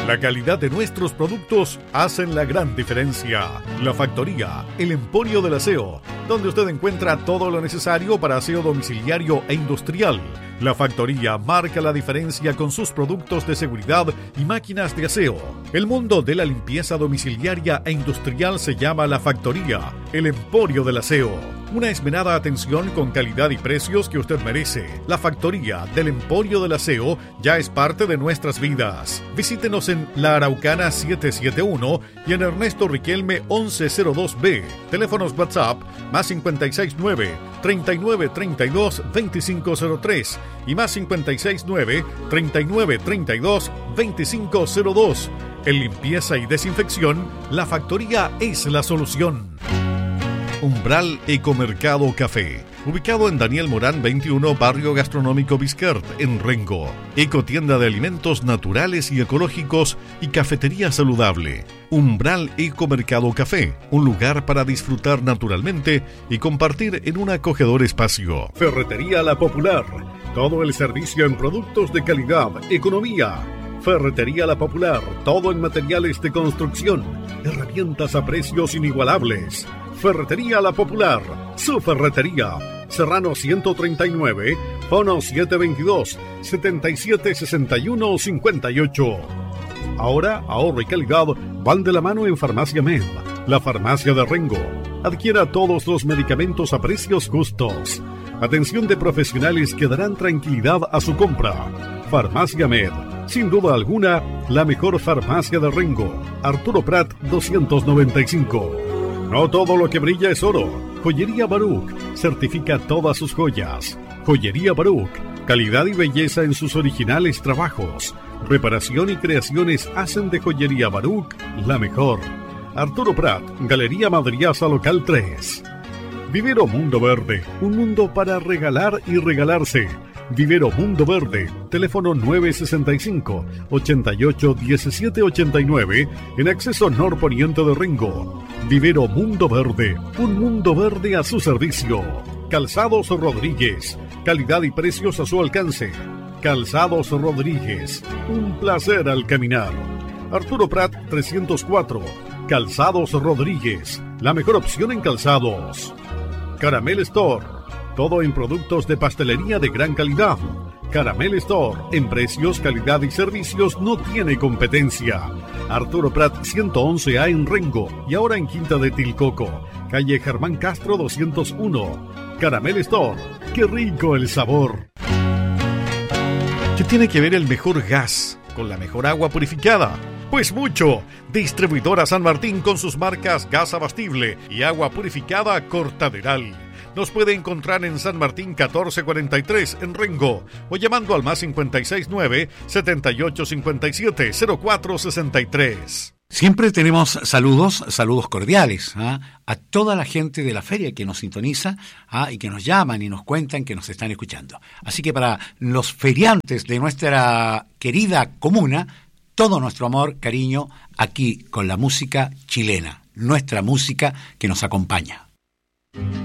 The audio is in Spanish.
La calidad de nuestros productos hacen la gran diferencia. La Factoría, el emporio del aseo, donde usted encuentra todo lo necesario para aseo domiciliario e industrial. La Factoría marca la diferencia con sus productos de seguridad y máquinas de aseo. El mundo de la limpieza domiciliaria e industrial se llama La Factoría, el emporio del aseo. Una esmerada atención con calidad y precios que usted merece. La Factoría del Emporio del Aseo ya es parte de nuestras vidas. Visítenos en La Araucana 771 y en Ernesto Riquelme 1102B. Teléfonos WhatsApp más 569-3932-2503 y más 569-3932-2502. En limpieza y desinfección, La Factoría es la solución. Umbral Ecomercado Café, ubicado en Daniel Morán 21, Barrio Gastronómico Biscart, en Rengo. Ecotienda de alimentos naturales y ecológicos y cafetería saludable. Umbral Ecomercado Café, un lugar para disfrutar naturalmente y compartir en un acogedor espacio. Ferretería La Popular, todo el servicio en productos de calidad, economía. Ferretería La Popular, todo en materiales de construcción, herramientas a precios inigualables. Ferretería La Popular, su ferretería. Serrano 139, fono 722-7761-58. Ahora, ahorro y calidad van de la mano en Farmacia Med, la farmacia de Rengo. Adquiera todos los medicamentos a precios justos. Atención de profesionales que darán tranquilidad a su compra. Farmacia Med, sin duda alguna, la mejor farmacia de Rengo. Arturo Prat 295. No todo lo que brilla es oro. Joyería Baruch certifica todas sus joyas. Joyería Baruch, calidad y belleza en sus originales trabajos. Reparación y creaciones hacen de Joyería Baruch la mejor. Arturo Prat, Galería Madriaza Local 3. Vivero Mundo Verde, un mundo para regalar y regalarse. Vivero Mundo Verde, teléfono 965-881789, en acceso norponiente de Rengo. Vivero Mundo Verde, un mundo verde a su servicio. Calzados Rodríguez, calidad y precios a su alcance. Calzados Rodríguez, un placer al caminar. Arturo Prat 304, Calzados Rodríguez, la mejor opción en calzados. Caramel Store, todo en productos de pastelería de gran calidad. Caramel Store, en precios, calidad y servicios no tiene competencia. Arturo Prat 111A en Rengo y ahora en Quinta de Tilcoco, calle Germán Castro 201. Caramel Store, qué rico el sabor. ¿Qué tiene que ver el mejor gas con la mejor agua purificada? Pues mucho. Distribuidora San Martín con sus marcas Gas Abastible y Agua Purificada Cortaderal. Nos puede encontrar en San Martín 1443 en Rengo o llamando al más 569-7857-0463. Siempre tenemos saludos cordiales a toda la gente de la feria que nos sintoniza y que nos llaman y nos cuentan que nos están escuchando. Así que para los feriantes de nuestra querida comuna, todo nuestro amor, cariño, aquí con la música chilena, nuestra música que nos acompaña.